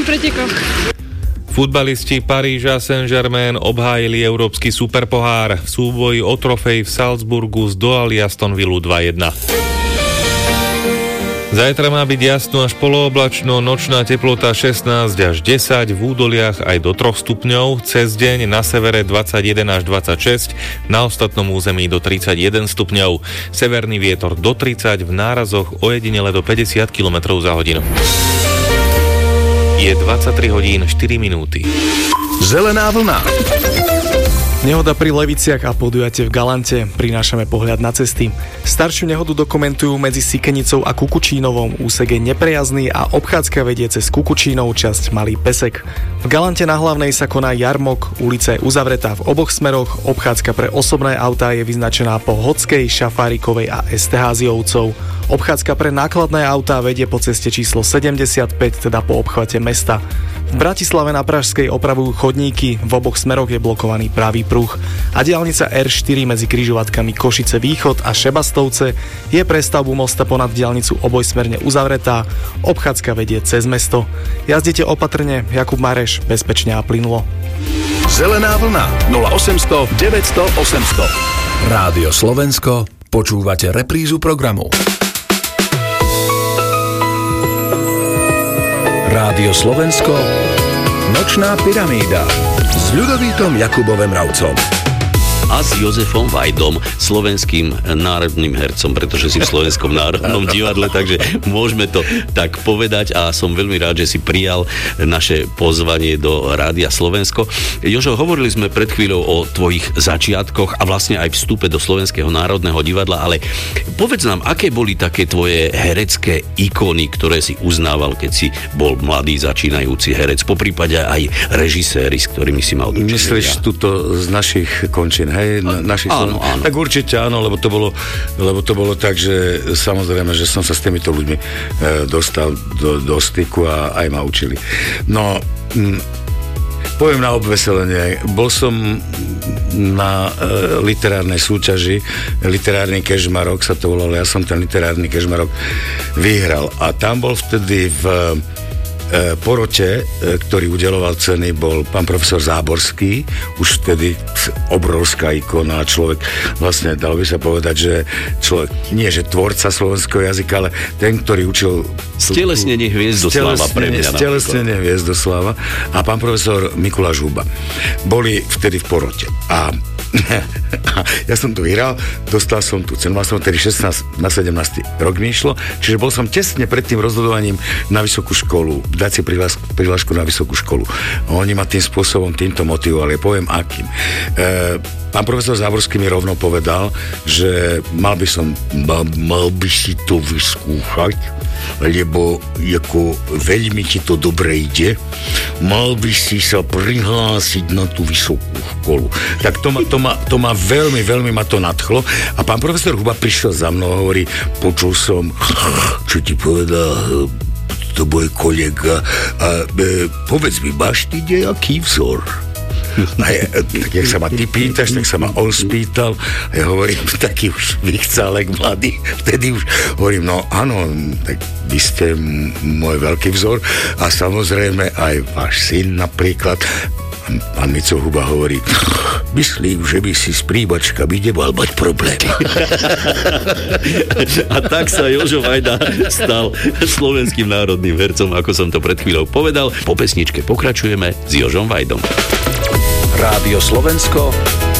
pretekoch. Futbalisti Paríža Saint-Germain obhájili európsky superpohár. V súboji o trofej v Salzburgu zdolali Aston Villu 2-1. Zajtra má byť jasno až polooblačno, nočná teplota 16 až 10, v údoliach aj do 3 stupňov, cez deň na severe 21 až 26, na ostatnom území do 31 stupňov, severný vietor do 30, v nárazoch ojedinele do 50 km za hodinu. Je 23 hodín 4 minúty. Zelená vlna. Nehoda pri Leviciach a podujatie v Galante. Prinášame pohľad na cesty. Staršiu nehodu dokumentujú medzi Sikenicou a Kukučínovom. Úsek je neprejazný a obchádzka vedie cez Kukučínov časť Malý Pesek. V Galante na Hlavnej sa koná jarmok, ulica je uzavretá v oboch smeroch, obchádzka pre osobné autá je vyznačená po Hodskej, Šafárikovej a Esterháziovcov. Obchádzka pre nákladné autá vedie po ceste číslo 75, teda po obchvate mesta. V Bratislave na Pražskej opravujú chodníky, v oboch smeroch je blokovaný pravý pruh a diaľnica R4 medzi križovatkami Košice Východ a Šebastovce je pre stavbu mosta ponad diaľnicu obojsmerne uzavretá, obchádzka vedie cez mesto. Jazdite opatrne, Jakub Mareš, bezpečne a plynulo. Zelená vlna 0800 900 800. Rádio Slovensko, počúvate reprízu programu. Rádio Slovensko, Nočná pyramída s Ľudovítom Jakubom Mravcom. A s Jozefom Vajdom, slovenským národným hercom, pretože si v Slovenskom národnom divadle, takže môžeme to tak povedať a som veľmi rád, že si prijal naše pozvanie do Rádia Slovensko. Jožo, hovorili sme pred chvíľou o tvojich začiatkoch a vlastne aj vstupe do Slovenského národného divadla, ale povedz nám, aké boli také tvoje herecké ikony, ktoré si uznával, keď si bol mladý začínajúci herec, poprípade aj režiséri, s ktorými si mal dočinenia. Myslíš tuto z našich končín, hej? Áno. Tak určite áno, lebo to bolo tak, že samozrejme, že som sa s týmito ľuďmi dostal do styku a aj ma učili. No, poviem na obveselenie, bol som na literárnej súťaži, literárny kežmarok sa to volalo, ja som ten literárny kežmarok vyhral a tam bol vtedy v porote, ktorý udeľoval ceny, bol pán profesor Záborský, už vtedy obrovská ikona, človek, vlastne dalo by sa povedať, že človek, nie že tvorca slovenského jazyka, ale ten, ktorý učil stelesnenie Hviezdoslava pre mňa. Stelesnenie Hviezdoslava a pán profesor Mikuláš Huba. Boli vtedy v porote a ja som tu vyhral, dostal som tú cenu, mal som tedy 16 na 17 rok mi išlo, čiže bol som tesne pred tým rozhodovaním na vysokú školu, dať si prihlášku na vysokú školu. Oni ma tým spôsobom, týmto motivovali, poviem akým. Pán profesor Záborský mi rovno povedal, že mal by si to vyskúšať, lebo ako veľmi ti to dobre ide, mal by si sa prihlásiť na tú vysokú školu. Tak to ma veľmi, veľmi ma to nadchlo a pán profesor Huba prišiel za mnou a hovorí, počul som, čo ti povedal to môj kolega a povedz mi, máš ty nejaký vzor? A tak jak sa ma ty pýtaš, tak sa ma on spýtal a ja hovorím, taký už vychcálek mladý, vtedy už hovorím, no áno, tak vy ste môj veľký vzor a samozrejme aj váš syn napríklad. Pán Mico Huba hovorí, myslím, že by si s príbačkami nemal mať problémy. A tak sa Jožo Vajda stal slovenským národným hercom, ako som to pred chvíľou povedal. Po pesničke pokračujeme s Jožom Vajdom. Rádio Slovensko,